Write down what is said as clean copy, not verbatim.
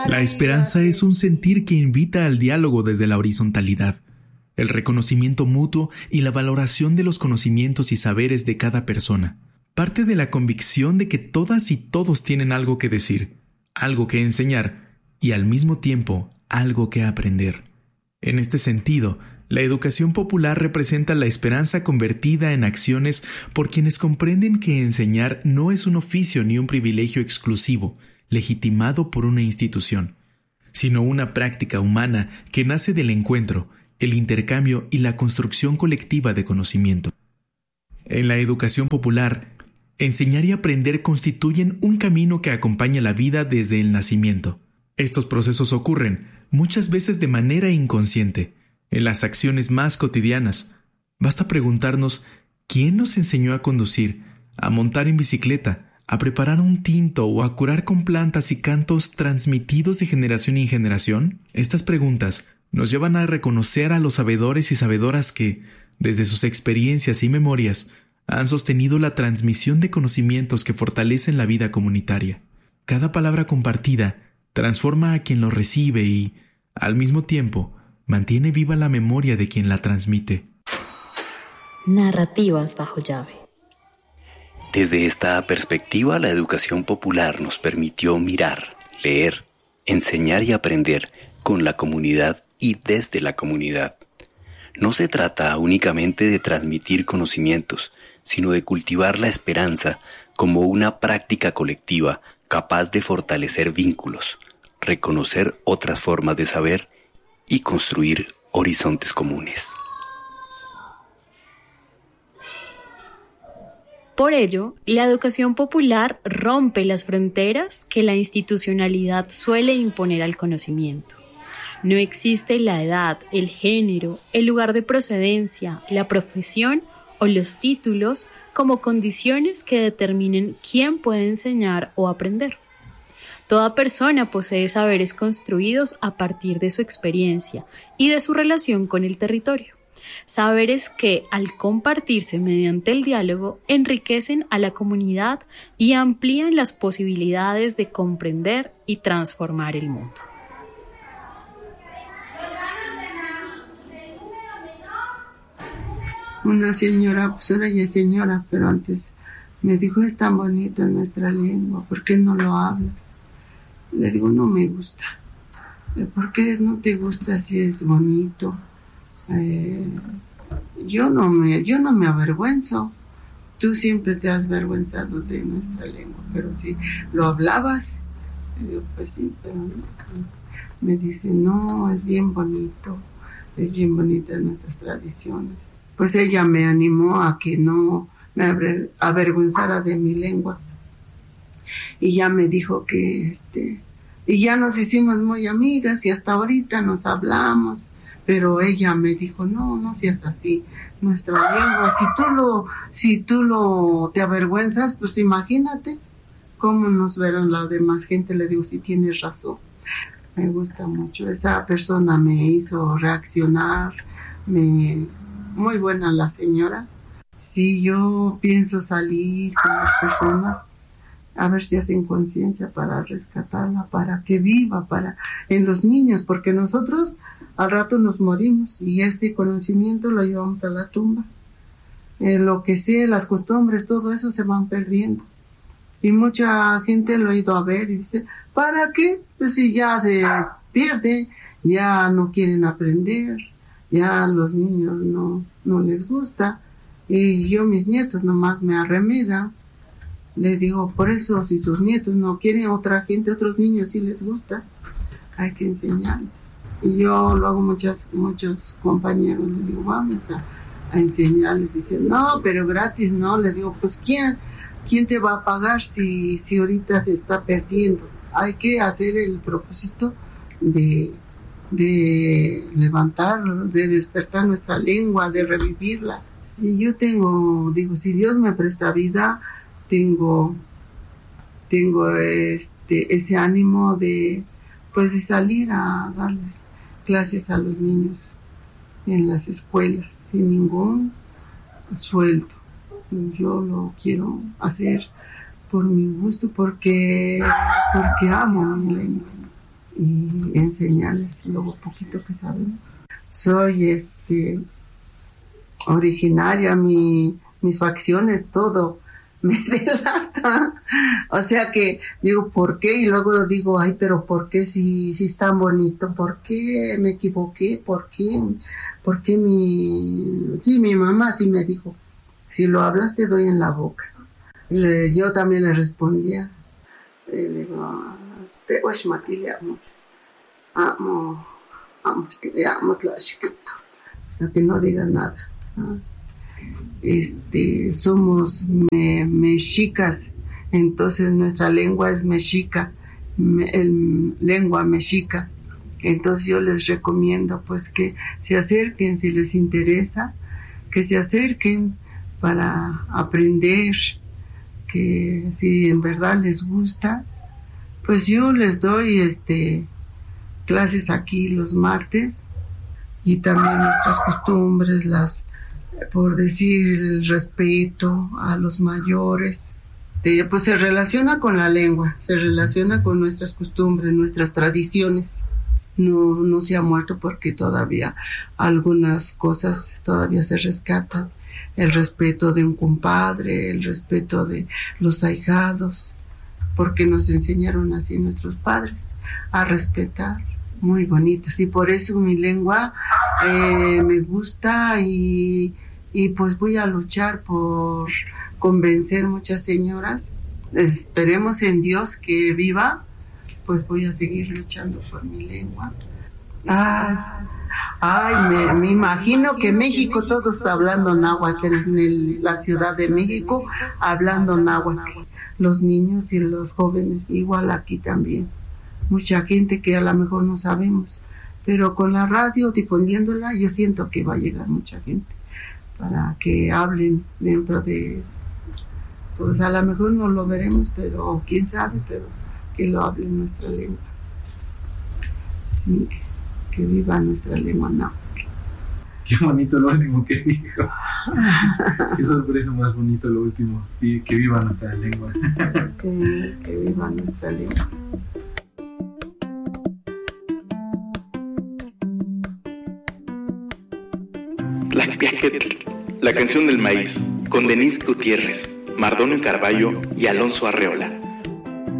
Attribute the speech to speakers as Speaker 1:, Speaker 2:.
Speaker 1: La esperanza es un sentir que invita al diálogo desde la horizontalidad, el reconocimiento mutuo y la valoración de los conocimientos y saberes de cada persona. Parte de la convicción de que todas y todos tienen algo que decir, algo que enseñar y al mismo tiempo algo que aprender. En este sentido, la educación popular representa la esperanza convertida en acciones por quienes comprenden que enseñar no es un oficio ni un privilegio exclusivo, legitimado por una institución, sino una práctica humana que nace del encuentro, el intercambio y la construcción colectiva de conocimiento. En la educación popular, enseñar y aprender constituyen un camino que acompaña la vida desde el nacimiento. Estos procesos ocurren, muchas veces de manera inconsciente, en las acciones más cotidianas. Basta preguntarnos, ¿quién nos enseñó a conducir, a montar en bicicleta, a preparar un tinto o a curar con plantas y cantos transmitidos de generación en generación? Estas preguntas nos llevan a reconocer a los sabedores y sabedoras que, desde sus experiencias y memorias, han sostenido la transmisión de conocimientos que fortalecen la vida comunitaria. Cada palabra compartida transforma a quien lo recibe y, al mismo tiempo, mantiene viva la memoria de quien la transmite.
Speaker 2: Narrativas bajo llave.
Speaker 3: Desde esta perspectiva, la educación popular nos permitió mirar, leer, enseñar y aprender con la comunidad y desde la comunidad. No se trata únicamente de transmitir conocimientos, sino de cultivar la esperanza como una práctica colectiva capaz de fortalecer vínculos, reconocer otras formas de saber y construir horizontes comunes.
Speaker 2: Por ello, la educación popular rompe las fronteras que la institucionalidad suele imponer al conocimiento. No existe la edad, el género, el lugar de procedencia, la profesión o los títulos como condiciones que determinen quién puede enseñar o aprender. Toda persona posee saberes construidos a partir de su experiencia y de su relación con el territorio. Saberes que, al compartirse mediante el diálogo, enriquecen a la comunidad y amplían las posibilidades de comprender y transformar el mundo.
Speaker 4: Una señora, pues ahora ya es señora, pero antes me dijo, es tan bonito en nuestra lengua, ¿por qué no lo hablas? Le digo, no me gusta. ¿Por qué no te gusta si es bonito? Yo no me avergüenzo. Tú siempre te has avergüenzado de nuestra lengua, pero si lo hablabas, le digo, pues sí, pero no. Me dice, no, es bien bonito, es bien bonita nuestras tradiciones. Pues ella me animó a que no me avergonzara de mi lengua. Y ya me dijo que y ya nos hicimos muy amigas y hasta ahorita nos hablamos, pero ella me dijo, no seas así, nuestra lengua, si tú te avergüenzas, pues imagínate cómo nos verán la demás gente. Le digo, sí tienes razón, me gusta mucho, esa persona me hizo reaccionar, muy buena la señora. Sí, yo pienso salir con las personas a ver si hacen conciencia para rescatarla, para que viva, en los niños, porque nosotros al rato nos morimos y este conocimiento lo llevamos a la tumba. Lo que sé, las costumbres, todo eso se van perdiendo. Y mucha gente lo ha ido a ver y dice, ¿para qué? Pues si ya se pierde, ya no quieren aprender, ya a los niños no les gusta. Y yo, mis nietos nomás me arremedan. Le digo, por eso, si sus nietos no quieren, otra gente, otros niños sí les gusta, hay que enseñarles. Y yo lo hago muchos compañeros, les digo, vamos a enseñarles. Dicen, no, pero gratis no. Le digo, pues ¿quién te va a pagar si ahorita se está perdiendo? Hay que hacer el propósito de levantar, de despertar nuestra lengua, de revivirla. Si yo si Dios me presta vida, tengo ese ánimo de salir a darles clases a los niños en las escuelas sin ningún sueldo. Yo lo quiero hacer por mi gusto, porque amo mi lengua. y enseñarles lo poquito que sabemos. Soy originaria, mis facciones, todo me delata. O sea que digo, ¿por qué? Y luego digo, ay, pero ¿por qué si es tan bonito? ¿Por qué me equivoqué? ¿Por qué mi mamá sí me dijo, si lo hablas te doy en la boca? Yo también le respondía, le digo, que no diga nada. Somos mexicas, entonces nuestra lengua es mexica, lengua mexica. Entonces yo les recomiendo pues que se acerquen si les interesa, que se acerquen para aprender, que si en verdad les gusta, pues yo les doy clases aquí los martes, y también nuestras costumbres, por decir el respeto a los mayores, pues se relaciona con la lengua, se relaciona con nuestras costumbres, nuestras tradiciones. No se ha muerto porque todavía algunas cosas todavía se rescatan. El respeto de un compadre, el respeto de los ahijados, porque nos enseñaron así nuestros padres a respetar. Muy bonitas, y por eso mi lengua me gusta, y pues voy a luchar por convencer muchas señoras. Esperemos en Dios que viva, pues voy a seguir luchando por mi lengua. Me imagino que México todos hablando náhuatl, en la Ciudad de México hablando náhuatl, los niños y los jóvenes, igual aquí también. Mucha gente que a lo mejor no sabemos, pero con la radio difundiéndola, yo siento que va a llegar mucha gente para que hablen dentro de, pues a lo mejor no lo veremos, pero quién sabe, pero que lo hablen nuestra lengua. Sí, que viva nuestra lengua náhuatl.
Speaker 5: Qué bonito lo último que dijo. Qué sorpresa más bonito lo último. Y que viva nuestra lengua.
Speaker 4: Sí, que viva nuestra lengua.
Speaker 1: La canción del maíz, con Denise Gutiérrez, Mardonio Carballo y Alonso Arreola.